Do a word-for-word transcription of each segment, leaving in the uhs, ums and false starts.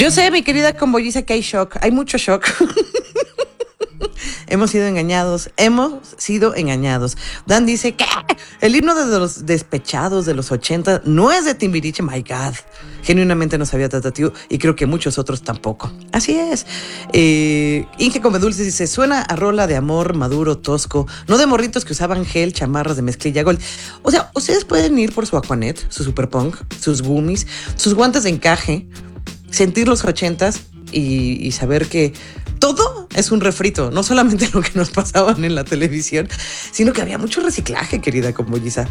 Yo sé, mi querida Combolliza, que hay shock, hay mucho shock. Hemos sido engañados, hemos sido engañados. Dan dice que el himno de los despechados de los ochenta no es de Timbiriche, my God. Genuinamente no sabía Tatatú y creo que muchos otros tampoco. Así es. Eh, Inge Comedulce dice, suena a rola de amor maduro, tosco, no de morritos que usaban gel, chamarras de mezclilla gold. O sea, ustedes pueden ir por su Aquanet, su Super Punk, sus gummies, sus guantes de encaje, sentir los ochentas y, y saber que todo es un refrito, no solamente lo que nos pasaban en la televisión, sino que había mucho reciclaje, querida Combolliza.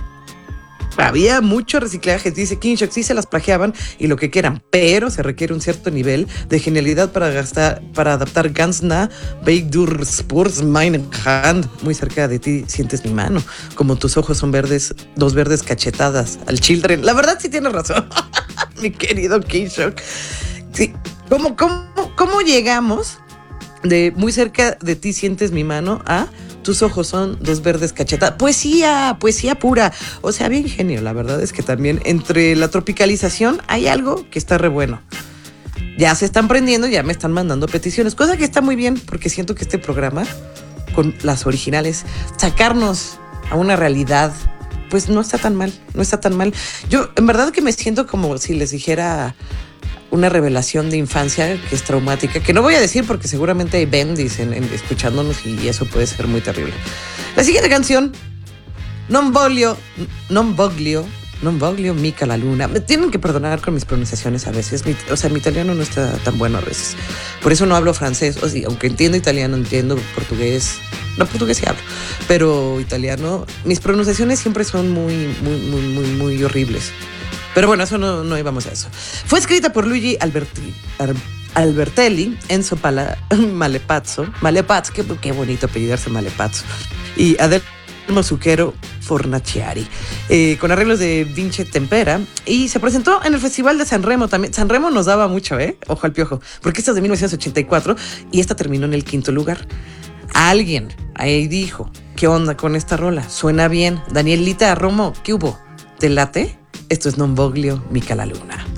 Había mucho reciclaje, dice King Shock, sí se las plagiaban y lo que quieran, pero se requiere un cierto nivel de genialidad para gastar, para adaptar Gansna, Bake Dur Spurs, Mine Hand, muy cerca de ti sientes mi mano, como tus ojos son verdes, dos verdes cachetadas al Children. La verdad sí tienes razón, mi querido King Shock. Sí, ¿cómo, cómo, cómo llegamos de muy cerca de ti sientes mi mano a tus ojos son dos verdes cachetadas? Poesía, poesía pura. O sea, bien genio. La verdad es que también entre la tropicalización hay algo que está re bueno. Ya se están prendiendo, ya me están mandando peticiones, cosa que está muy bien porque siento que este programa con las originales, sacarnos a una realidad, pues no está tan mal, no está tan mal. Yo en verdad que me siento como si les dijera una revelación de infancia que es traumática, que no voy a decir porque seguramente hay bendis en, en, escuchándonos y eso puede ser muy terrible. La siguiente canción, Non voglio, non voglio, non voglio mica la luna. Me tienen que perdonar con mis pronunciaciones a veces, mi, o sea, mi italiano no está tan bueno a veces. Por eso no hablo francés, o sea, aunque entiendo italiano, entiendo portugués. No, portugués sí hablo, pero italiano, mis pronunciaciones siempre son muy, muy, muy, muy, muy horribles. Pero bueno, eso no, no íbamos a eso. Fue escrita por Luigi Alberti, Albertelli, Enzo Pala, Malepazzo, Malepazzo, qué, qué bonito apellidarse Malepazzo, y Adelmo Zucchero Fornaciari, eh, con arreglos de Vince Tempera, y se presentó en el Festival de San Remo también. San Remo nos daba mucho, ¿eh? Ojo al piojo, porque esta es de mil novecientos ochenta y cuatro y esta terminó en el quinto lugar. Alguien ahí dijo, ¿qué onda con esta rola? Suena bien. Danielita Romo, ¿qué hubo? ¿Te late? Esto es Non voglio mica la luna.